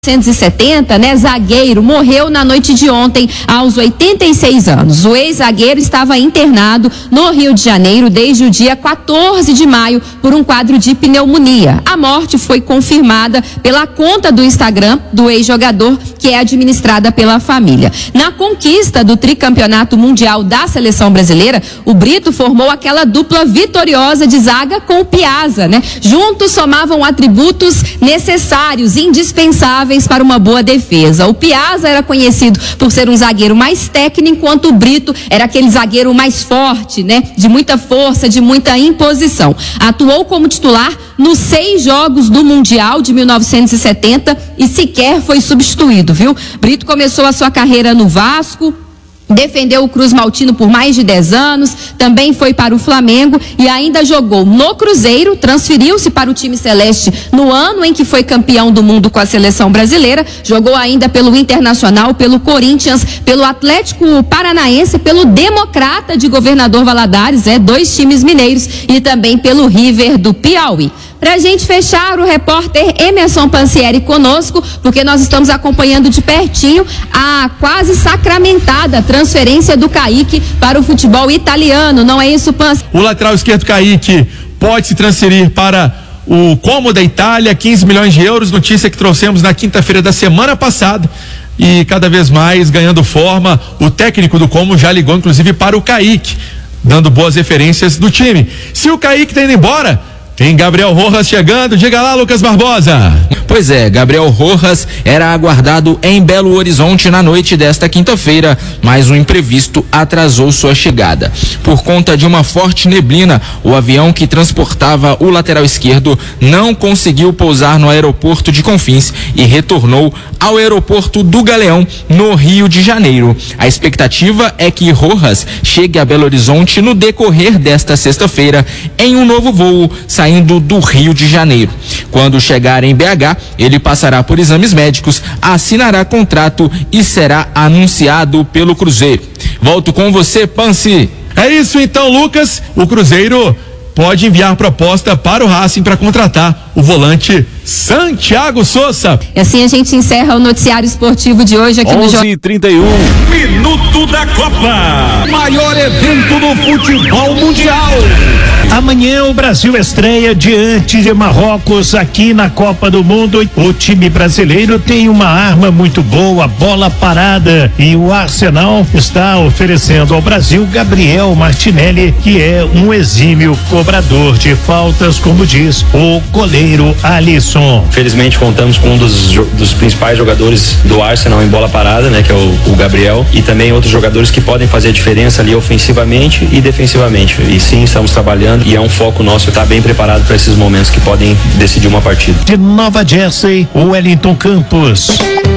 1970, zagueiro, morreu na noite de ontem, aos 86 anos. O ex-zagueiro estava internado no Rio de Janeiro desde o dia 14 de maio por um quadro de pneumonia. A morte foi confirmada pela conta do Instagram do ex-jogador, que é administrada pela família. Na conquista do tricampeonato mundial da seleção brasileira, o Brito formou aquela dupla vitoriosa de zaga com o Piazza, Juntos somavam atributos necessários, indispensáveis para uma boa defesa. O Piazza era conhecido por ser um zagueiro mais técnico, enquanto o Brito era aquele zagueiro mais forte, de muita força, de muita imposição. Atuou como titular nos 6 jogos do Mundial de 1970 e sequer foi substituído, viu? Brito começou a sua carreira no Vasco, defendeu o Cruz Maltino por mais de 10 anos, também foi para o Flamengo e ainda jogou no Cruzeiro, transferiu-se para o time celeste no ano em que foi campeão do mundo com a seleção brasileira, jogou ainda pelo Internacional, pelo Corinthians, pelo Atlético Paranaense, pelo Democrata de Governador Valadares, 2 times mineiros, e também pelo River do Piauí. Pra gente fechar, o repórter Emerson Pansieri conosco, porque nós estamos acompanhando de pertinho a quase sacramentada transferência do Kaique para o futebol italiano, não é isso, Pansieri? O lateral esquerdo Kaique pode se transferir para o Como da Itália, 15 milhões de euros, notícia que trouxemos na quinta-feira da semana passada. E cada vez mais ganhando forma, o técnico do Como já ligou inclusive para o Kaique, dando boas referências do time. Se o Kaique tá indo embora, tem Gabriel Rojas chegando. Diga lá, Lucas Barbosa. Pois é, Gabriel Rojas era aguardado em Belo Horizonte na noite desta quinta-feira, mas um imprevisto atrasou sua chegada. Por conta de uma forte neblina, o avião que transportava o lateral esquerdo não conseguiu pousar no aeroporto de Confins e retornou ao aeroporto do Galeão, no Rio de Janeiro. A expectativa é que Rojas chegue a Belo Horizonte no decorrer desta sexta-feira em um novo voo, saindo do Rio de Janeiro. Quando chegar em BH, ele passará por exames médicos, assinará contrato e será anunciado pelo Cruzeiro. Volto com você, Pansi. É isso então, Lucas. O Cruzeiro pode enviar proposta para o Racing para contratar o volante Santiago Sousa. E assim a gente encerra o noticiário esportivo de hoje aqui no 11h31. Minuto da Copa. Maior evento do futebol mundial. Amanhã o Brasil estreia diante de Marrocos aqui na Copa do Mundo. O time brasileiro tem uma arma muito boa, bola parada, e o Arsenal está oferecendo ao Brasil Gabriel Martinelli, que é um exímio cobrador de faltas, como diz o goleiro Alisson. Felizmente contamos com um dos principais jogadores do Arsenal em bola parada, que é o Gabriel, e também outros jogadores que podem fazer a diferença ali ofensivamente e defensivamente. E sim, estamos trabalhando e é um foco nosso estar bem preparado para esses momentos que podem decidir uma partida. De Nova Jersey, Wellington Campos.